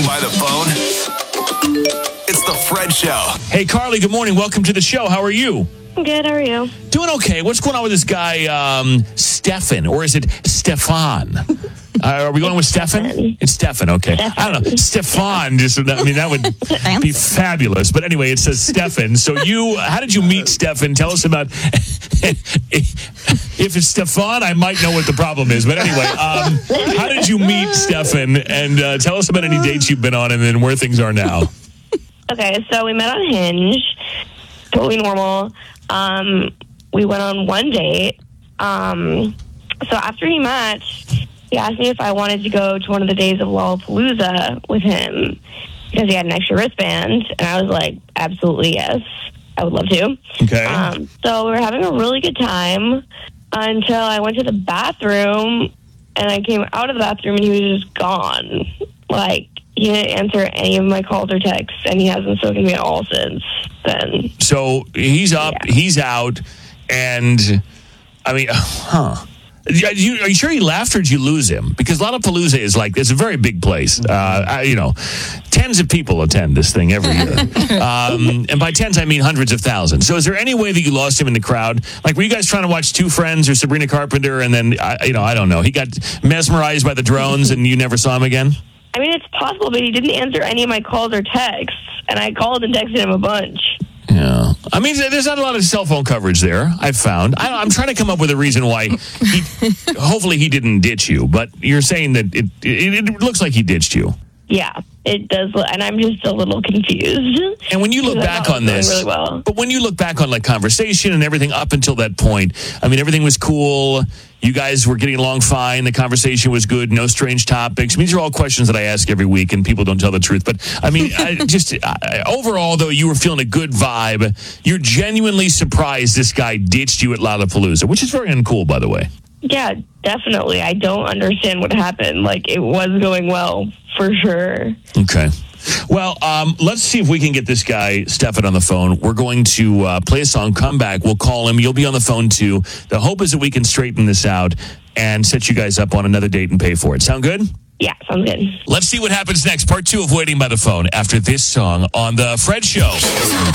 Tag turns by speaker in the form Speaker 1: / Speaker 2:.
Speaker 1: by the phone? It's the Fred Show.
Speaker 2: Hey, Carly, good morning. Welcome to the show. How are you?
Speaker 3: Good, how are you?
Speaker 2: Doing okay. What's going on with this guy, Stefan? Or is it Stefan? Are we going with Stefan? It's Stefan, okay.
Speaker 3: Stefan.
Speaker 2: I don't know. Stefan, that would be fabulous. But anyway, it says Stefan. So how did you meet Stefan? Tell us about, if it's Stefan, I might know what the problem is. But anyway, how did you meet Stefan? And tell us about any dates you've been on and then where things are now.
Speaker 3: Okay, so we met on Hinge. Totally normal. We went on one date. So after he matched, he asked me if I wanted to go to one of the days of Lollapalooza with him because he had an extra wristband. And I was like, absolutely yes. I would love to.
Speaker 2: Okay.
Speaker 3: So we were having a really good time until I went to the bathroom and I came out of the bathroom and he was just gone. Like, he didn't answer any of my calls or texts, and he hasn't spoken to me at all since then.
Speaker 2: So he's up, he's out, and I mean, Are you sure he left, or did you lose him? Because Lollapalooza is it's a very big place. Tens of people attend this thing every year. And by tens, I mean hundreds of thousands. So is there any way that you lost him in the crowd? Like, were you guys trying to watch Two Friends or Sabrina Carpenter, and then, I don't know, he got mesmerized by the drones and you never saw him again?
Speaker 3: I mean, it's possible, but he didn't answer any of my calls or texts, and I called and texted him a bunch.
Speaker 2: Yeah. I mean, there's not a lot of cell phone coverage there, I've found. I'm trying to come up with a reason why hopefully he didn't ditch you, but you're saying that it looks like he ditched you.
Speaker 3: Yeah, it does, and I'm just a little confused.
Speaker 2: And when you look back on this,
Speaker 3: really well.
Speaker 2: But when you look back on conversation and everything up until that point, I mean, everything was cool. You guys were getting along fine. The conversation was good. No strange topics. I mean, these are all questions that I ask every week, and people don't tell the truth. But I mean, overall, though, you were feeling a good vibe. You're genuinely surprised this guy ditched you at Lollapalooza, which is very uncool, by the way.
Speaker 3: Yeah, definitely. I don't understand what happened. It was going well, for sure.
Speaker 2: Okay. Well, let's see if we can get this guy, Stefan, on the phone. We're going to play a song, come back. We'll call him. You'll be on the phone, too. The hope is that we can straighten this out and set you guys up on another date and pay for it. Sound good?
Speaker 3: Yeah, sounds good.
Speaker 2: Let's see what happens next. Part 2 of Waiting by the Phone after this song on The Fred Show.